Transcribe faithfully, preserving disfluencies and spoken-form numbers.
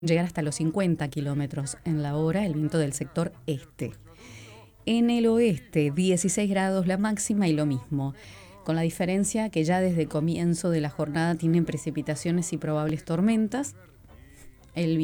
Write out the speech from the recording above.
llegar hasta los cincuenta kilómetros en la hora, el viento del sector este. En el oeste, dieciséis grados la máxima y lo mismo, con la diferencia que ya desde comienzo de la jornada tienen precipitaciones y probables tormentas. El